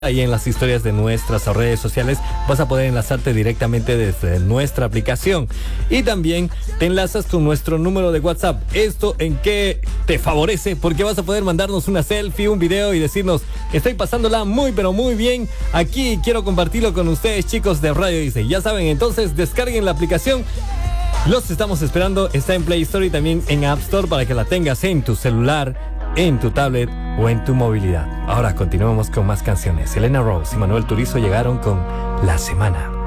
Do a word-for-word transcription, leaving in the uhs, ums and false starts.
Ahí en las historias de nuestras redes sociales vas a poder enlazarte directamente desde nuestra aplicación y también te enlazas con nuestro número de WhatsApp. ¿Esto en qué te favorece? Porque vas a poder mandarnos una selfie, un video y decirnos: estoy pasándola muy pero muy bien aquí, quiero compartirlo con ustedes, chicos de Radio Dice. Ya saben, entonces descarguen la aplicación. Los estamos esperando. Está en Play Store y también en App Store para que la tengas en tu celular, en tu tablet o en tu movilidad. Ahora continuamos con más canciones. Elena Rose y Manuel Turizo llegaron con La Semana.